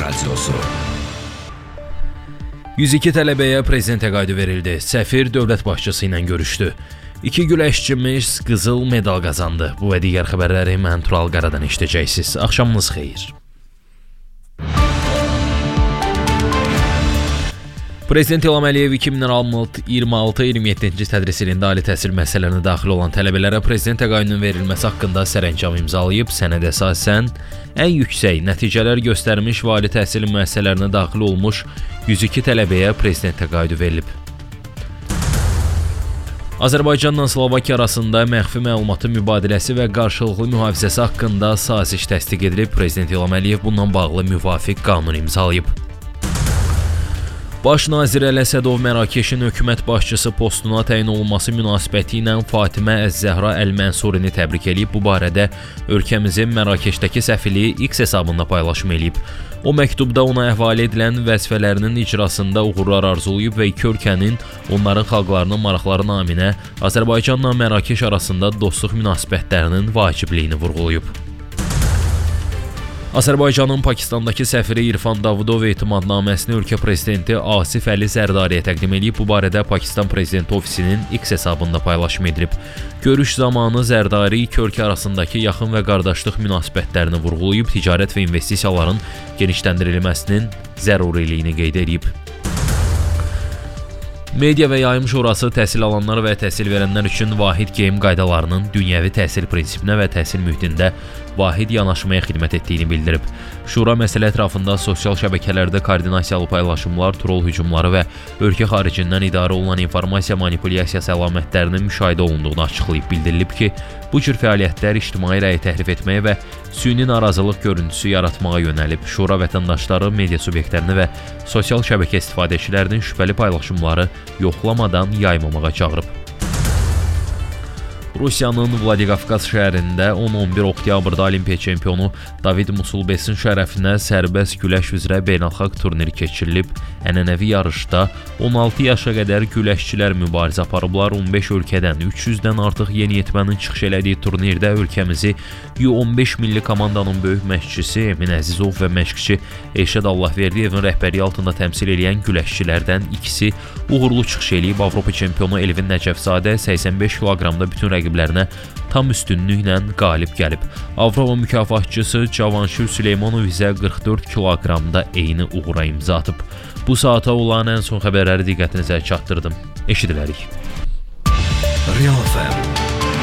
Radiosu. 102 tələbəyə prezident təqaüdü verildi. Səfir dövlət başçısı ilə görüşdü. 2 güləşçimiz qızıl medal qazandı. Bu və digər xəbərləri mən Tural Qaradan eşidəcəksiniz. Axşamınız xeyir. Prezident İlham Əliyev 2026-27-ci tədris ilində ali təhsil müəssisələrinə daxil olan tələbələrə prezident təqaüdünün verilməsi haqqında sərəncam imzalayıb. Sənədə əsasən ən yüksək nəticələr göstərmiş və ali təhsil müəssisələrinə daxil olmuş 102 tələbəyə prezident təqaüdü verilib. Azərbaycanla Slovakiya arasında məxfi məlumatın mübadiləsi və qarşılıqlı mühafizəsi haqqında saziş təsdiq edilib. Prezident İlham Əliyev bundan bağlı müvafiq qanun imzalayıb. Baş nazir Əli Əsədov Mərakeşin hökumət başçısı postuna təyin olunması münasibəti ilə Fatimə Əz-Zəhra Əl-Mənsurini təbrik edib. Bu barədə ölkəmizin Mərakeşdəki səfirliyi X hesabında paylaşım edib. O məktubda ona həvalə edilən vəzifələrinin icrasında uğurlar arzulayıb və iki ölkənin, onların xalqlarının maraqları naminə Azərbaycanla Mərakeş arasında dostluq münasibətlərinin vacibliyini vurğulayıb. Azərbaycanın Pakistandakı səfiri İrfan Davudov etimadnaməsini ölkə prezidenti Asif Əli Zərdariyə təqdim edib. Bu barədə Pakistan prezidenti ofisinin X hesabında paylaşım edilib. Görüş zamanı Zərdari iki ölkə arasındakı yaxın və qardaşlıq münasibətlərini vurğulayıb, ticarət və investisiyaların genişləndirilməsinin zəruriliyini qeyd edib. Media və Yayım Şurası təhsil alanlar və təhsil verənlər üçün vahid geyim qaydalarının dünyəvi təhsil prinsipinə və təhsil mühitində vahid yanaşmaya xidmət etdiyini bildirib. Şura məsələ ətrafında sosial şəbəkələrdə koordinasiyalı paylaşımlar, troll hücumları və ölkə xaricindən idarə olunan informasiya manipulyasiyası əlamətlərinin müşahidə olunduğunu açıqlayıb. Bildirilib ki, bu cür fəaliyyətlər ictimai rəyi təhrif etməyə və süni narazılıq görüntüsü yaratmağa yönəlib. Şura vətəndaşları, media subyektlərini və sosial şəbəkə istifadəçilərinin şübhəli paylaşımları yoxlamadan yaymamağa çağırıb. Rusiyanın Vladikavkaz şəhərində 10-11 oktyabrda Olimpiya çempionu David Musulbesin şərəfinə sərbəst güləş üzrə beynəlxalq turniri keçirilib. Ənənəvi yarışda 16 yaşa qədər güləşçilər mübarizə aparıblar. 15 ölkədən 300-dən artıq yeniyetmənin çıxış elədiyi turnirdə ölkəmizi U15 milli komandanın böyük məşqçisi Emin Əzizov və məşqçi Eşad Allahverdiyevin rəhbərliyi altında təmsil edən güləşçilərdən ikisi uğurlu çıxış eləyib. Avropa çempionu Elvin Nəcəfzadə 85 kiloqramda bütün rəqiblərinə tam üstünlüklə qalib gəlib. Avropa mükafatçısı Cavanşir Süleymanov isə 44 kiloqramda eyni uğura imza atıb. Bu saata olan ən son xəbərləri diqqətinizə çatdırdım. Eşidilərik. Real FM